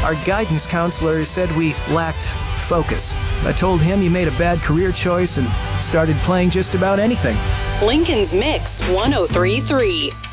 Our guidance counselor said we lacked focus. I told him he made a bad career choice and started playing just about anything. Lincoln's Mix 1033.